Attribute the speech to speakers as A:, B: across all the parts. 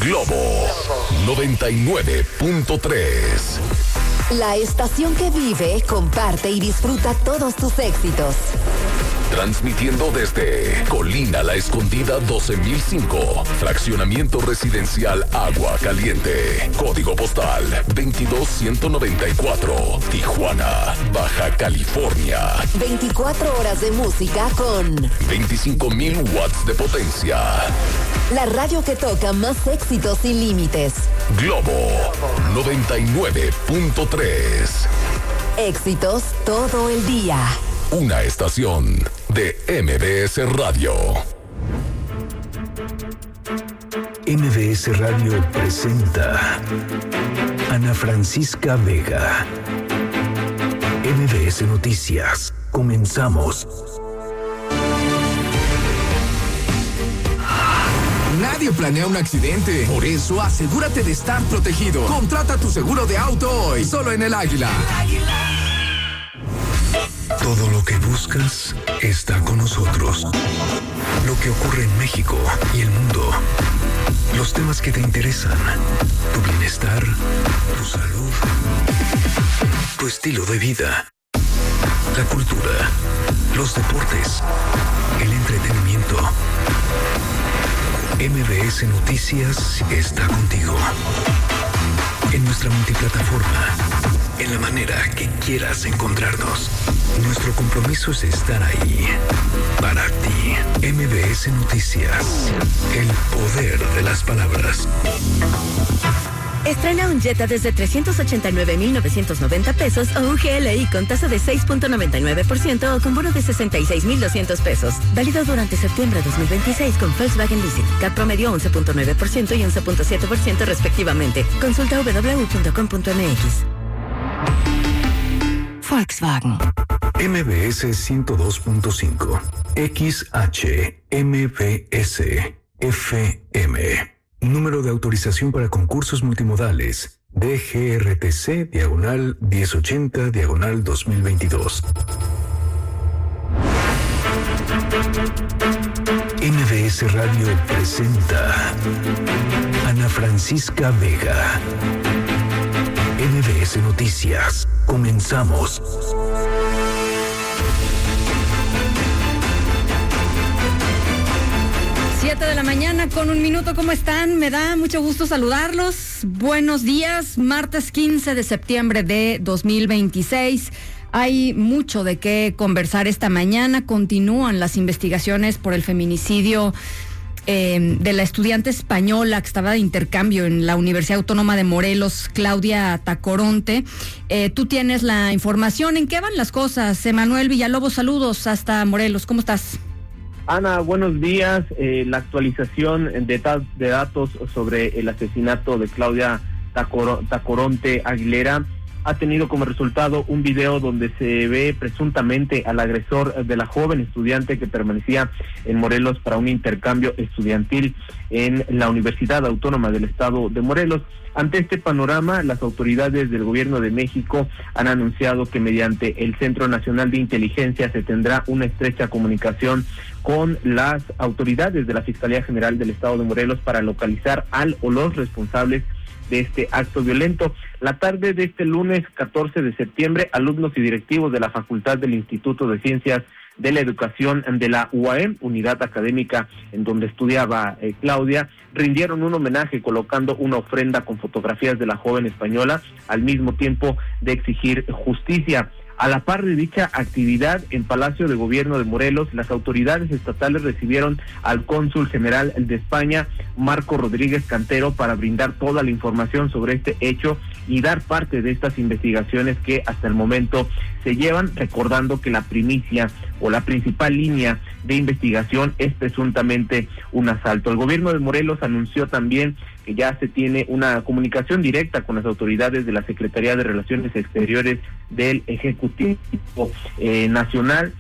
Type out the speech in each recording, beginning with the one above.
A: Globo 99.3.
B: La estación que vive, comparte y disfruta todos tus éxitos.
A: Transmitiendo desde Colina La Escondida 12005, fraccionamiento residencial Agua Caliente, código postal 22194, Tijuana, Baja California.
B: 24 horas de música con
A: 25,000 watts de potencia.
B: La radio que toca más éxitos sin límites.
A: Globo 99.3.
B: Éxitos todo el día.
A: Una estación de MBS Radio.
C: MBS Radio presenta Ana Francisca Vega. MBS Noticias. Comenzamos.
D: Nadie planea un accidente. Por eso, asegúrate de estar protegido. Contrata tu seguro de auto hoy, solo en El Águila.
C: Todo lo que buscas está con nosotros. Lo que ocurre en México y el mundo. Los temas que te interesan. Tu bienestar, tu salud, tu estilo de vida. La cultura, los deportes, el entretenimiento. MBS Noticias está contigo. En nuestra multiplataforma, en la manera que quieras encontrarnos. Nuestro compromiso es estar ahí, para ti. MBS Noticias, el poder de las palabras.
E: Estrena un Jetta desde 389,990 pesos o un GLI con tasa de 6.99% o con bono de 66,200 pesos. Válido durante septiembre de 2026 con Volkswagen Leasing. CAT promedio 11.9% y 11.7% respectivamente. Consulta www.com.mx. Volkswagen.
C: MBS 102.5. XHMBS FM. Número de autorización para concursos multimodales. DGRTC/1080/2022. MBS Radio presenta Ana Francisca Vega. MBS Noticias. Comenzamos.
F: De la mañana con 1 minuto, ¿cómo están? Me da mucho gusto saludarlos. Buenos días, martes 15 de septiembre de 2026. Hay mucho de qué conversar esta mañana. Continúan las investigaciones por el feminicidio de la estudiante española que estaba de intercambio en la Universidad Autónoma de Morelos, Claudia Tacoronte. Tú tienes la información. ¿En qué van las cosas? Emanuel Villalobos, saludos hasta Morelos. ¿Cómo estás?
G: Ana, buenos días. La actualización de datos sobre el asesinato de Claudia Tacoronte Aguilera ha tenido como resultado un video donde se ve presuntamente al agresor de la joven estudiante que permanecía en Morelos para un intercambio estudiantil en la Universidad Autónoma del Estado de Morelos. Ante este panorama, las autoridades del Gobierno de México han anunciado que mediante el Centro Nacional de Inteligencia se tendrá una estrecha comunicación con las autoridades de la Fiscalía General del Estado de Morelos para localizar al o los responsables de este acto violento. La tarde de este lunes 14 de septiembre, alumnos y directivos de la Facultad del Instituto de Ciencias de la Educación de la UAM, unidad académica en donde estudiaba Claudia, rindieron un homenaje colocando una ofrenda con fotografías de la joven española, al mismo tiempo de exigir justicia. A la par de dicha actividad, en Palacio de Gobierno de Morelos, las autoridades estatales recibieron al cónsul general de España, Marco Rodríguez Cantero, para brindar toda la información sobre este hecho y dar parte de estas investigaciones que hasta el momento se llevan, recordando que la primicia o la principal línea de investigación es presuntamente un asalto. El Gobierno de Morelos anunció también que ya se tiene una comunicación directa con las autoridades de la Secretaría de Relaciones Exteriores del Ejecutivo Nacional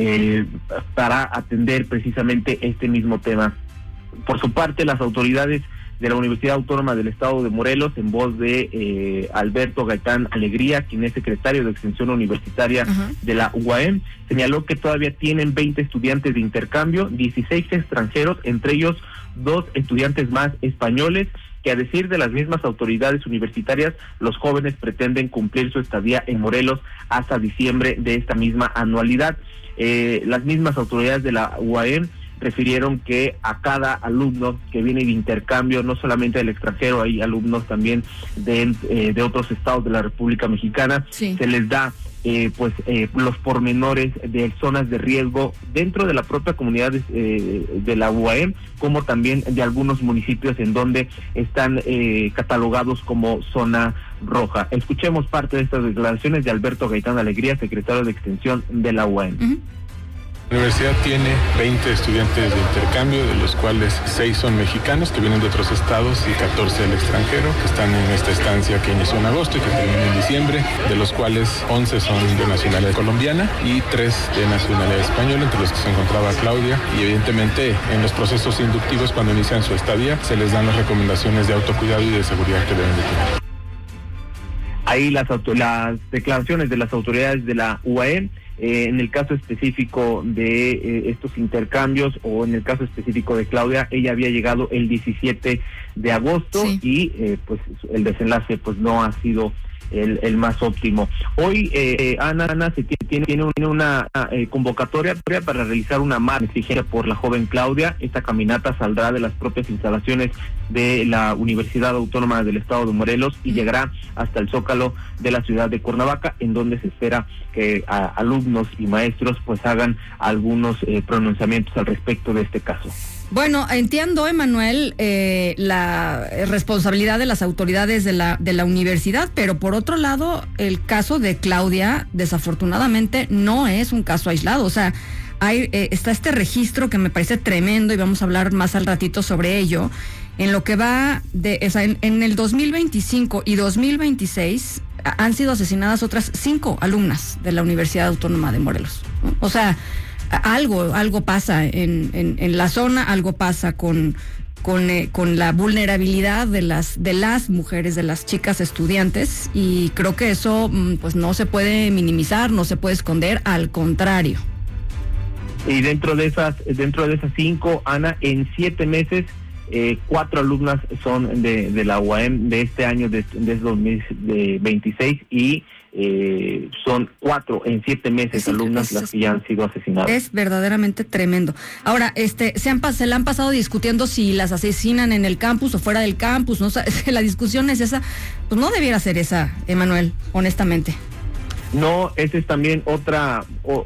G: para atender precisamente este mismo tema. Por su parte, las autoridades de la Universidad Autónoma del Estado de Morelos, en voz de Alberto Gaitán Alegría, quien es secretario de Extensión Universitaria de la UAM, señaló que todavía tienen 20 estudiantes de intercambio, 16 extranjeros, entre ellos 2 estudiantes más españoles, que a decir de las mismas autoridades universitarias, los jóvenes pretenden cumplir su estadía en Morelos hasta diciembre de esta misma anualidad. Las mismas autoridades de la UAM refirieron que a cada alumno que viene de intercambio, no solamente del extranjero, hay alumnos también de otros estados de la República Mexicana, sí, se les da los pormenores de zonas de riesgo dentro de la propia comunidad de la UAM, como también de algunos municipios en donde están catalogados como zona roja. Escuchemos parte de estas declaraciones de Alberto Gaitán Alegría, secretario de Extensión de la UAM.
H: Uh-huh. La universidad tiene 20 estudiantes de intercambio, de los cuales 6 son mexicanos que vienen de otros estados y 14 del extranjero, que están en esta estancia que inició en agosto y que termina en diciembre, de los cuales 11 son de nacionalidad colombiana y 3 de nacionalidad española, entre los que se encontraba Claudia. Y evidentemente en los procesos inductivos, cuando inician su estadía, se les dan las recomendaciones de autocuidado y de seguridad que deben de tener.
G: Ahí las declaraciones de las autoridades de la UAM. En el caso específico de estos intercambios, o en el caso específico de Claudia, ella había llegado el 17 de agosto, sí, y pues el desenlace pues no ha sido el más óptimo. Hoy Ana se tiene una convocatoria para realizar una marcha exigida por la joven Claudia. Esta caminata saldrá de las propias instalaciones de la Universidad Autónoma del Estado de Morelos y llegará hasta el Zócalo de la ciudad de Cuernavaca, en donde se espera que alumnos y maestros pues hagan algunos pronunciamientos al respecto de este caso.
F: Bueno, entiendo, Emanuel, la responsabilidad de las autoridades de la universidad, pero por otro lado, el caso de Claudia, desafortunadamente, no es un caso aislado. O sea, está este registro que me parece tremendo y vamos a hablar más al ratito sobre ello. En lo que va en el 2025 y 2026 han sido asesinadas otras 5 alumnas de la Universidad Autónoma de Morelos, ¿no? O sea, algo pasa en la zona, algo pasa con la vulnerabilidad de las mujeres, de las chicas estudiantes, y creo que eso pues no se puede minimizar, no se puede esconder, al contrario.
G: Y dentro de esas 5, Ana, en 7 meses 4 alumnas son de la UAM de este año, de 2026, y son 4 en 7 meses, sí, alumnas las que ya han sido asesinadas. Es verdaderamente tremendo. Ahora, se la han pasado discutiendo si las asesinan en el campus o fuera del campus, ¿no? O sea, la discusión es esa, pues no debiera ser esa, Emanuel, honestamente. No, ese es también otro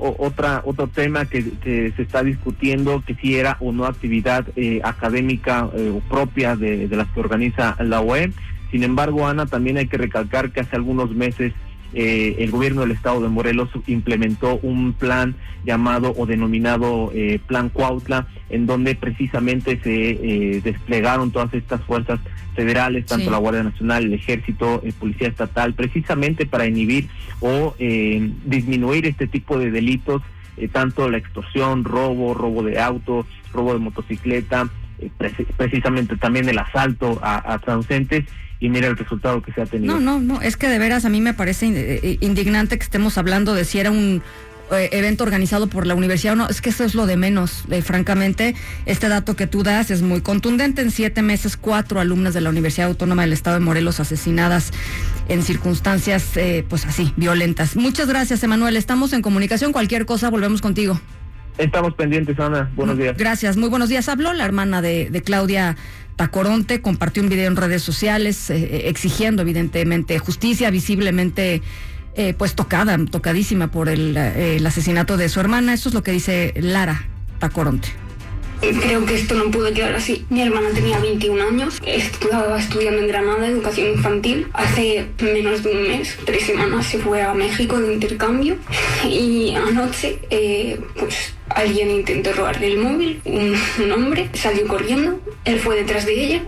G: tema que se está discutiendo, que si era o no actividad académica o propia de las que organiza la UAM. Sin embargo, Ana, también hay que recalcar que hace algunos meses el gobierno del estado de Morelos implementó un plan llamado o denominado Plan Cuautla, en donde precisamente se desplegaron todas estas fuerzas federales, tanto sí, la Guardia Nacional, el Ejército, Policía Estatal, precisamente para inhibir o disminuir este tipo de delitos, tanto la extorsión, robo de auto, robo de motocicleta, precisamente también el asalto a transeúntes. Y mira el resultado que se ha tenido. No, es que de veras a mí me parece indignante que estemos hablando de si era un evento organizado por la universidad o no. Es que eso es lo de menos, francamente. Este dato que tú das es muy contundente. En 7 meses, 4 alumnas de la Universidad Autónoma del Estado de Morelos asesinadas en circunstancias, pues así, violentas. Muchas gracias, Emanuel. Estamos en comunicación. Cualquier cosa, volvemos contigo. Estamos pendientes, Ana. Buenos días. Gracias, muy buenos días. Habló la hermana de Claudia Tacoronte, compartió un video en redes sociales exigiendo evidentemente justicia, visiblemente pues tocadísima por el asesinato de su hermana. Eso es lo que dice Lara Tacoronte.
I: Creo que esto no puede quedar así. Mi hermana tenía 21 años, estaba estudiando en Granada, educación infantil. Hace menos de un mes, 3 semanas, se fue a México de intercambio y anoche, pues alguien intentó robarle el móvil, un hombre salió corriendo, él fue detrás de ella,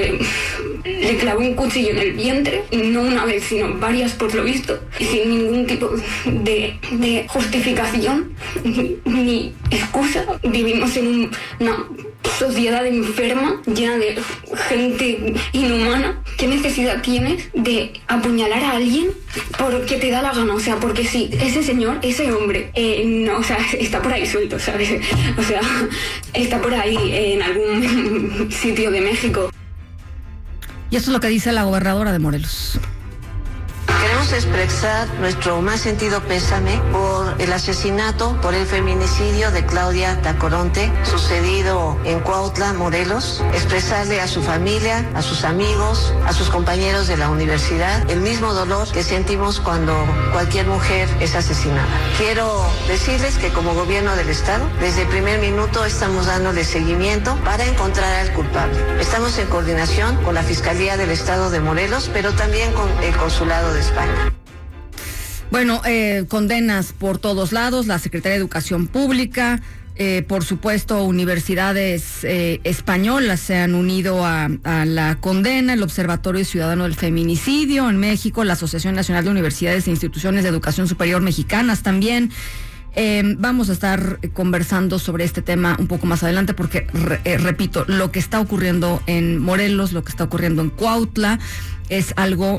I: le clavó un cuchillo en el vientre, no una vez, sino varias por lo visto, sin ningún tipo de justificación ni excusa. Vivimos en una sociedad enferma, llena de gente inhumana. ¿Qué necesidad tienes de apuñalar a alguien porque te da la gana? O sea, porque sí, ese señor, ese hombre, no, o sea, está por ahí suelto, ¿sabes? O sea, está por ahí en algún sitio de México.
F: Y esto es lo que dice la gobernadora de Morelos.
J: Queremos expresar nuestro más sentido pésame por el asesinato, por el feminicidio de Claudia Tacoronte, sucedido en Cuautla, Morelos. Expresarle a su familia, a sus amigos, a sus compañeros de la universidad, el mismo dolor que sentimos cuando cualquier mujer es asesinada. Quiero decirles que como gobierno del Estado, desde el primer minuto estamos dándole seguimiento para encontrar al culpable. Estamos en coordinación con la Fiscalía del Estado de Morelos, pero también con el Consulado de España.
F: Bueno, condenas por todos lados, la Secretaría de Educación Pública, por supuesto, universidades españolas se han unido a la condena, el Observatorio Ciudadano del Feminicidio en México, la Asociación Nacional de Universidades e Instituciones de Educación Superior Mexicanas también. Vamos a estar conversando sobre este tema un poco más adelante porque, repito, lo que está ocurriendo en Morelos, lo que está ocurriendo en Cuautla, es algo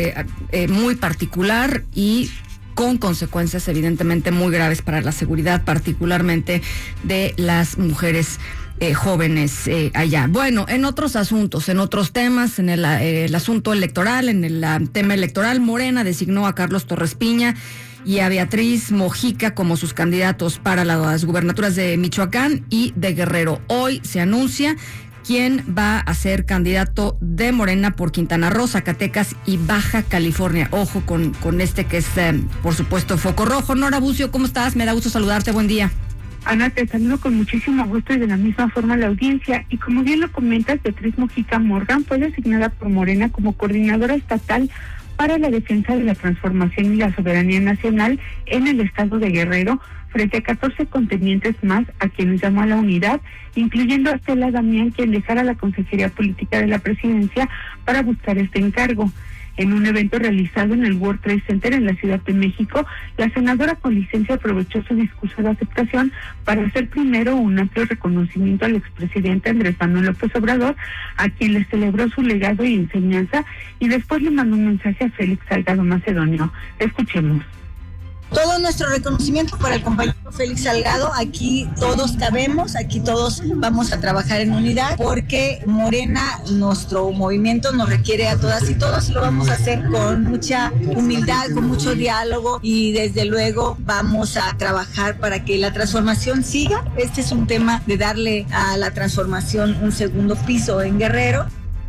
F: muy particular y con consecuencias evidentemente muy graves para la seguridad, particularmente de las mujeres jóvenes allá. Bueno, en otros asuntos, en otros temas, en el asunto electoral, en el tema electoral, Morena designó a Carlos Torres Piña y a Beatriz Mojica como sus candidatos para las gubernaturas de Michoacán y de Guerrero. Hoy se anuncia quién va a ser candidato de Morena por Quintana Roo, Zacatecas y Baja California. Ojo con este que es, por supuesto, foco rojo. Nora Bucio, ¿cómo estás? Me da gusto saludarte, buen día.
K: Ana, te saludo con muchísimo gusto y de la misma forma a la audiencia. Y como bien lo comentas, Beatriz Mojica Morgan fue designada por Morena como coordinadora estatal para la defensa de la transformación y la soberanía nacional en el estado de Guerrero, frente a 14 contendientes más a quienes llamó a la unidad, incluyendo a Estela Damián, quien dejara la Consejería Política de la Presidencia para buscar este encargo. En un evento realizado en el World Trade Center en la Ciudad de México, la senadora con licencia aprovechó su discurso de aceptación para hacer primero un amplio reconocimiento al expresidente Andrés Manuel López Obrador, a quien le celebró su legado y enseñanza, y después le mandó un mensaje a Félix Salgado Macedonio. Escuchemos.
L: Todo nuestro reconocimiento para el compañero Félix Salgado. Aquí todos cabemos, aquí todos vamos a trabajar en unidad porque Morena, nuestro movimiento nos requiere a todas y todos y lo vamos a hacer con mucha humildad, con mucho diálogo y desde luego vamos a trabajar para que la transformación siga. Este es un tema de darle a la transformación un segundo piso en Guerrero.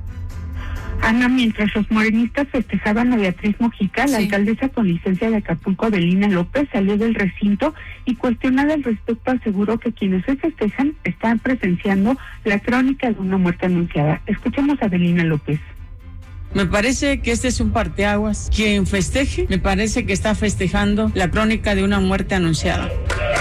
K: Ana, mientras los morenistas festejaban a Beatriz Mojica, la alcaldesa con licencia de Acapulco, Avelina López, salió del recinto y cuestionada al respecto aseguró que quienes hoy festejan están presenciando la crónica de una muerte anunciada. Escuchemos a Avelina López.
M: Me parece que este es un parteaguas. Quien festeje, me parece que está festejando la crónica de una muerte anunciada.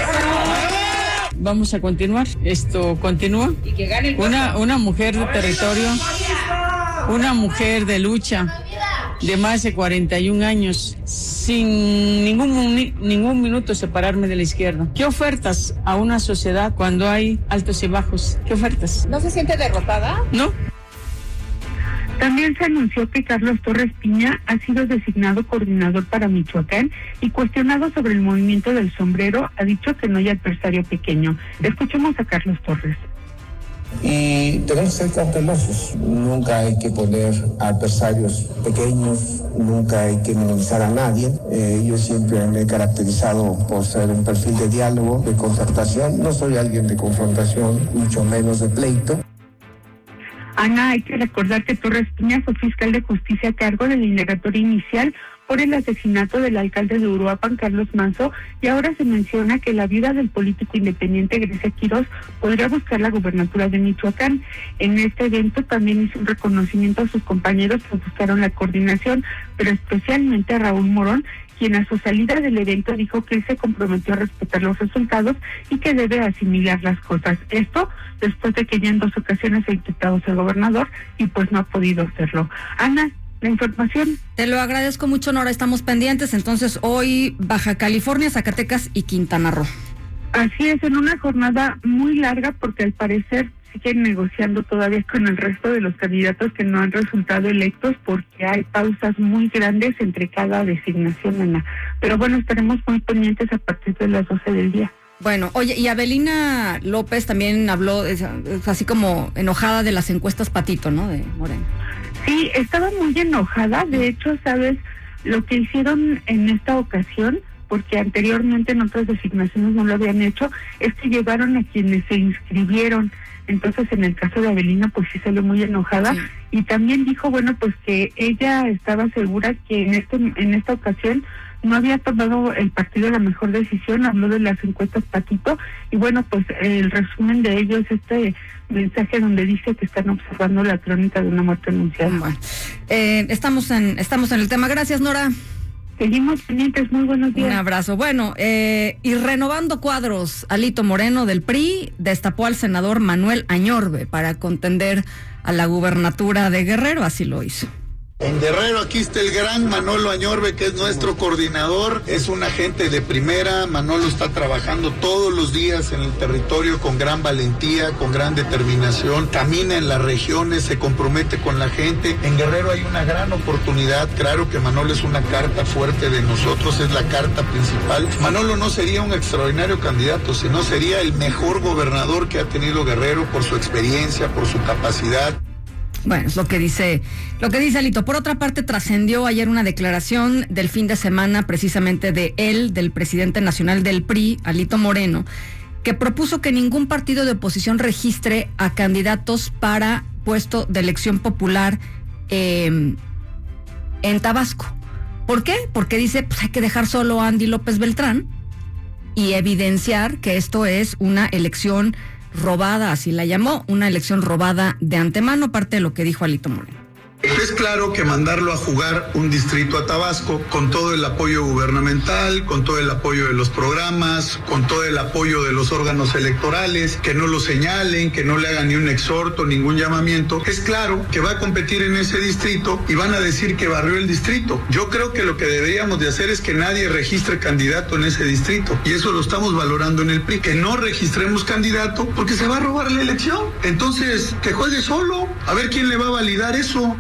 M: Vamos a continuar. Esto continúa. Una mujer de territorio, una mujer de lucha de más de 41 años, sin ningún minuto separarme de la izquierda. ¿Qué ofertas a una sociedad cuando hay altos y bajos? ¿Qué ofertas?
N: ¿No se siente derrotada?
M: No.
K: También se anunció que Carlos Torres Piña ha sido designado coordinador para Michoacán y cuestionado sobre el movimiento del sombrero, ha dicho que no hay adversario pequeño. Escuchemos a Carlos Torres.
O: Y tenemos que ser cautelosos, nunca hay que poner adversarios pequeños, nunca hay que minimizar a nadie. Yo siempre me he caracterizado por ser un perfil de diálogo, de concertación, no soy alguien de confrontación, mucho menos de pleito.
K: Ana, hay que recordar que Torres Piña fue fiscal de justicia a cargo de la indagatoria inicial por el asesinato del alcalde de Uruapan, Carlos Manzo, y ahora se menciona que la viuda del político independiente Grecia Quirós podría buscar la gubernatura de Michoacán. En este evento también hizo un reconocimiento a sus compañeros que buscaron la coordinación, pero especialmente a Raúl Morón, quien a su salida del evento dijo que él se comprometió a respetar los resultados y que debe asimilar las cosas. Esto después de que ya en 2 ocasiones ha intentado ser gobernador y pues no ha podido hacerlo. Ana, la información.
F: Te lo agradezco mucho, Nora, estamos pendientes. Entonces hoy Baja California, Zacatecas y Quintana Roo.
K: Así es, en una jornada muy larga porque al parecer siguen negociando todavía con el resto de los candidatos que no han resultado electos porque hay pausas muy grandes entre cada designación, Ana. Pero bueno, estaremos muy pendientes a partir de las 12 del día.
F: Bueno, oye, y Avelina López también habló, así como enojada de las encuestas Patito, ¿no?, de Morena.
K: Sí, estaba muy enojada. De hecho, ¿sabes lo que hicieron en esta ocasión? Porque anteriormente en otras designaciones no lo habían hecho, es que llevaron a quienes se inscribieron. Entonces, en el caso de Avelina, pues sí salió muy enojada. Sí. Y también dijo, bueno, pues que ella estaba segura que en esta ocasión no había tomado el partido la mejor decisión. Habló de las encuestas Patito, y bueno, pues el resumen de ello es este mensaje donde dice que están observando la crónica de una muerte anunciada.
F: Bueno, estamos en el tema. Gracias, Nora.
K: Seguimos pendientes, muy buenos días.
F: Un abrazo. Bueno, y renovando cuadros, Alito Moreno del PRI destapó al senador Manuel Añorbe para contender a la gubernatura de Guerrero, así lo hizo.
N: En Guerrero aquí está el gran Manolo Añorbe, que es nuestro coordinador, es un agente de primera. Manolo está trabajando todos los días en el territorio con gran valentía, con gran determinación, camina en las regiones, se compromete con la gente. En Guerrero hay una gran oportunidad, claro que Manolo es una carta fuerte de nosotros, es la carta principal. Manolo no sería un extraordinario candidato, sino sería el mejor gobernador que ha tenido Guerrero por su experiencia, por su capacidad.
F: Bueno, es lo que dice Alito. Por otra parte, trascendió ayer una declaración del fin de semana, precisamente del presidente nacional del PRI, Alito Moreno, que propuso que ningún partido de oposición registre a candidatos para puesto de elección popular en Tabasco. ¿Por qué? Porque dice, pues hay que dejar solo a Andy López Beltrán y evidenciar que esto es una elección robada, así la llamó, una elección robada de antemano, parte de lo que dijo Alito Moreno.
N: Es claro que mandarlo a jugar un distrito a Tabasco con todo el apoyo gubernamental, con todo el apoyo de los programas, con todo el apoyo de los órganos electorales, que no lo señalen, que no le hagan ni un exhorto, ningún llamamiento, es claro que va a competir en ese distrito y van a decir que barrió el distrito. Yo creo que lo que deberíamos de hacer es que nadie registre candidato en ese distrito, y eso lo estamos valorando en el PRI, que no registremos candidato porque se va a robar la elección. Entonces, que juegue solo, a ver quién le va a validar eso.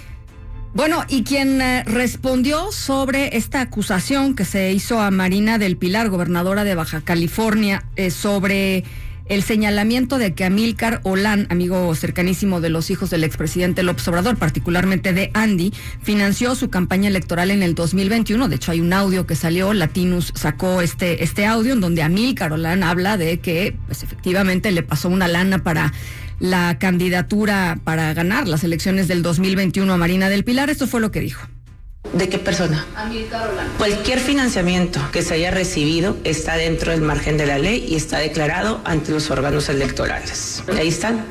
F: Bueno, y quien respondió sobre esta acusación que se hizo a Marina del Pilar, gobernadora de Baja California, sobre el señalamiento de que Amílcar Olán, amigo cercanísimo de los hijos del expresidente López Obrador, particularmente de Andy, financió su campaña electoral en el 2021. De hecho, hay un audio que salió, Latinus sacó este audio en donde Amílcar Olán habla de que, pues, efectivamente le pasó una lana para la candidatura para ganar las elecciones del 2021 a Marina del Pilar. Esto fue lo que dijo.
P: ¿De qué persona? Amílcar Olán. Cualquier financiamiento que se haya recibido está dentro del margen de la ley y está declarado ante los órganos electorales. Ahí están.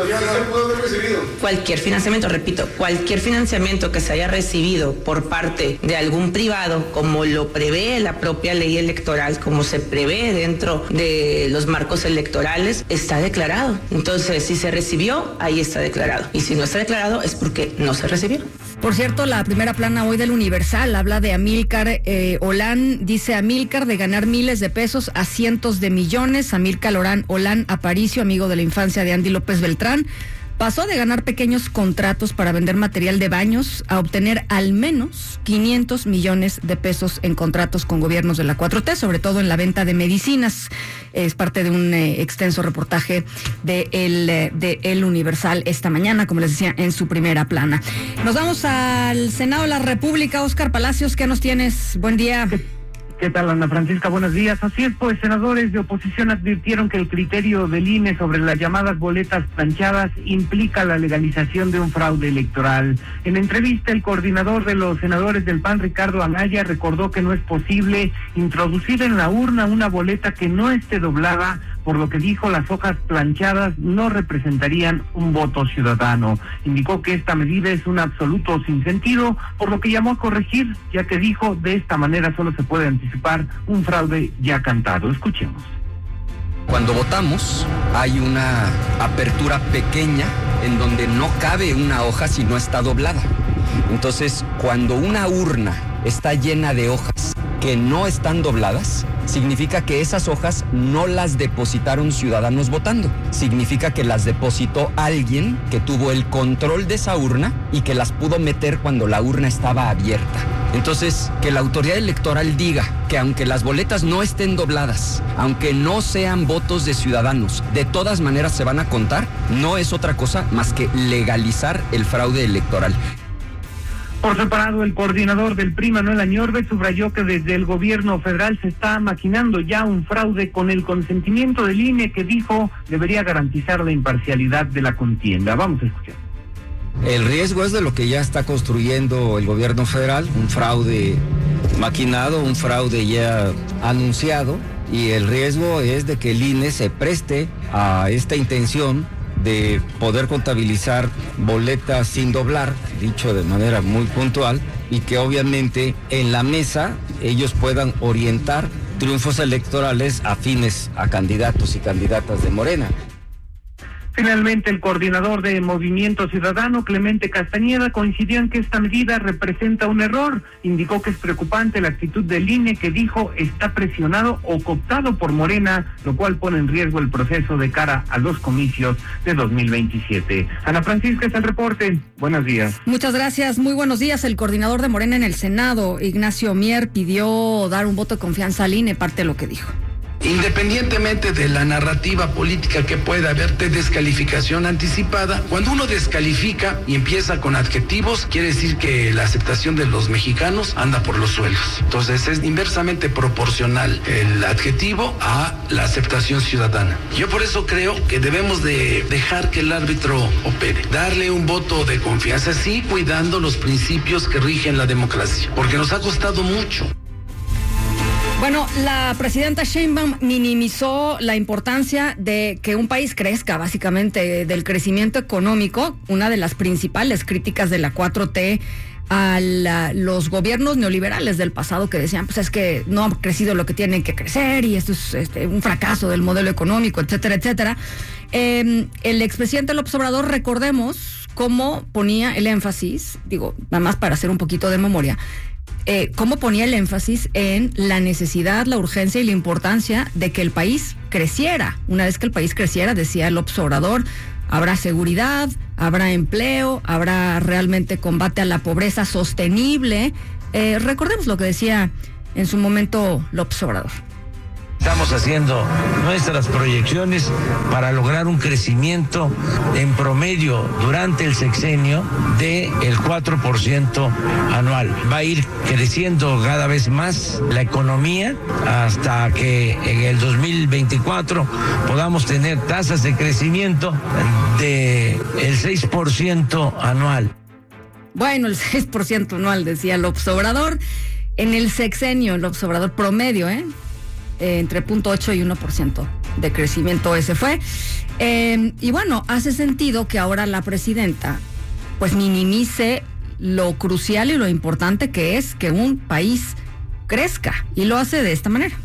P: Cualquier financiamiento, repito, cualquier financiamiento que se haya recibido por parte de algún privado, como lo prevé la propia ley electoral, como se prevé dentro de los marcos electorales, está declarado. Entonces, si se recibió, ahí está declarado. Y si no está declarado, es porque no se recibió.
F: Por cierto, la primera plana hoy del Universal habla de Amílcar Olán. Dice Amílcar de ganar miles de pesos a cientos de millones. Amílcar Olán Aparicio, amigo de la infancia de Andy López Beltrán, pasó de ganar pequeños contratos para vender material de baños a obtener al menos 500 millones de pesos en contratos con gobiernos de la 4T, sobre todo en la venta de medicinas. Es parte de un extenso reportaje de El Universal esta mañana, como les decía, en su primera plana. Nos vamos al Senado de la República. Óscar Palacios, ¿qué nos tienes? Buen día.
G: ¿Qué tal, Ana Francisca? Buenos días. Así es, pues senadores de oposición advirtieron que el criterio del INE sobre las llamadas boletas planchadas implica la legalización de un fraude electoral. En entrevista, el coordinador de los senadores del PAN, Ricardo Anaya, recordó que no es posible introducir en la urna una boleta que no esté doblada, por lo que dijo las hojas planchadas no representarían un voto ciudadano. Indicó que esta medida es un absoluto sinsentido, por lo que llamó a corregir, ya que dijo de esta manera solo se puede anticipar un fraude ya cantado. Escuchemos.
Q: Cuando votamos hay una apertura pequeña en donde no cabe una hoja si no está doblada. Entonces, cuando una urna está llena de hojas que no están dobladas, significa que esas hojas no las depositaron ciudadanos votando. Significa que las depositó alguien que tuvo el control de esa urna y que las pudo meter cuando la urna estaba abierta. Entonces, que la autoridad electoral diga que aunque las boletas no estén dobladas, aunque no sean votos de ciudadanos, de todas maneras se van a contar, no es otra cosa más que legalizar el fraude electoral.
G: Por separado, el coordinador del PRI, Manuel Añorbe, subrayó que desde el gobierno federal se está maquinando ya un fraude con el consentimiento del INE, que dijo debería garantizar la imparcialidad de la contienda. Vamos a escuchar.
R: El riesgo es de lo que ya está construyendo el gobierno federal, un fraude maquinado, un fraude ya anunciado, y el riesgo es de que el INE se preste a esta intención de poder contabilizar boletas sin doblar, dicho de manera muy puntual, y que obviamente en la mesa ellos puedan orientar triunfos electorales afines a candidatos y candidatas de Morena.
G: Finalmente, el coordinador de Movimiento Ciudadano, Clemente Castañeda, coincidió en que esta medida representa un error. Indicó que es preocupante la actitud del INE, que dijo está presionado o cooptado por Morena, lo cual pone en riesgo el proceso de cara a los comicios de 2027. Ana Francisca, es el reporte. Buenos días.
F: Muchas gracias. Muy buenos días. El coordinador de Morena en el Senado, Ignacio Mier, pidió dar un voto de confianza al INE, parte de lo que dijo.
S: Independientemente de la narrativa política que pueda haber de descalificación anticipada, cuando uno descalifica y empieza con adjetivos, quiere decir que la aceptación de los mexicanos anda por los suelos. Entonces es inversamente proporcional el adjetivo a la aceptación ciudadana. Yo por eso creo que debemos de dejar que el árbitro opere, darle un voto de confianza, sí, cuidando los principios que rigen la democracia, porque nos ha costado mucho.
F: Bueno, la presidenta Sheinbaum minimizó la importancia de que un país crezca, básicamente, del crecimiento económico. Una de las principales críticas de la 4T a los gobiernos neoliberales del pasado, que decían, pues es que no ha crecido lo que tienen que crecer y esto es un fracaso del modelo económico, etcétera, etcétera. El expresidente López Obrador, recordemos cómo ponía el énfasis, digo, nada más para hacer un poquito de memoria, cómo ponía el énfasis en la necesidad, la urgencia y la importancia de que el país creciera. Una vez que el país creciera, decía López Obrador, habrá seguridad, habrá empleo, habrá realmente combate a la pobreza sostenible. Recordemos lo que decía en su momento López Obrador.
T: Estamos haciendo nuestras proyecciones para lograr un crecimiento en promedio durante el sexenio del 4% anual. Va a ir creciendo cada vez más la economía hasta que en el 2024 podamos tener tasas de crecimiento del 6% anual.
F: Bueno, el 6% anual, decía López Obrador. En el sexenio, López Obrador promedio, entre 0.8 y 1% de crecimiento ese fue. Y bueno, hace sentido que ahora la presidenta pues minimice lo crucial y lo importante que es que un país crezca, y lo hace de esta manera.